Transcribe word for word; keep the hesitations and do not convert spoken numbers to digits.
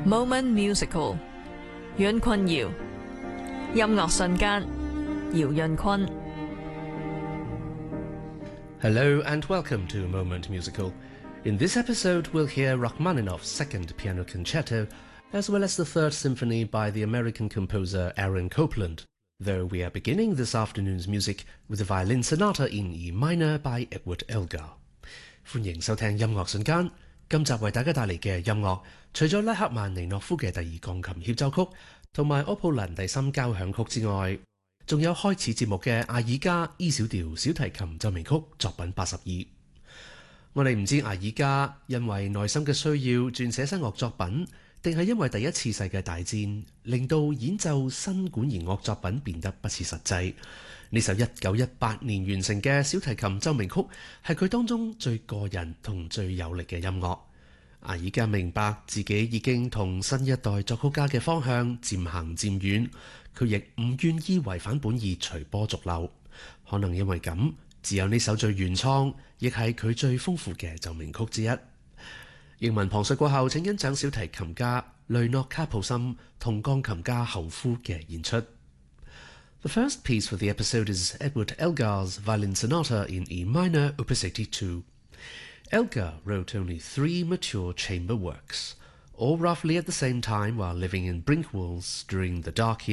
Moment Musical 阮坤耀音樂瞬間姚潤坤 Hello and welcome to Moment Musical. In this episode we'll hear Rachmaninoff's second piano concerto as well as the third symphony by the American composer Aaron Copland, though we are beginning this afternoon's music with a violin sonata in E minor by Edward Elgar. 歡迎收聽音樂瞬間，今集為大家帶嚟嘅音樂，除咗拉赫曼尼諾夫嘅第二鋼琴協奏曲同埋柯普蘭第三交響曲之外，仲有開始節目嘅艾爾加 E 小調小提琴奏鳴曲作品八十二。我哋唔知艾爾加因為內心嘅需要撰寫新樂作品，定係因為第一次世界大戰令到演奏新管弦樂作品變得不切實際。呢首一九一八年完成嘅小提琴奏鳴曲係佢當中最個人同最有力嘅音樂。艾爾加明白自己已經同新一代作曲家嘅方向漸行漸遠，佢亦唔願意違反本意隨波逐流。可能因為咁，只有呢首最原創，亦係佢最豐富嘅奏鳴曲之一。英文旁述過後，請欣賞小提琴家雷諾卡普森同鋼琴家侯夫嘅演出。The first piece for the episode is Edward Elgar's Violin Sonata in E minor, Opus eighty-two. Elgar wrote only three mature chamber works, all roughly at the same time while living in Brinkwells during the dark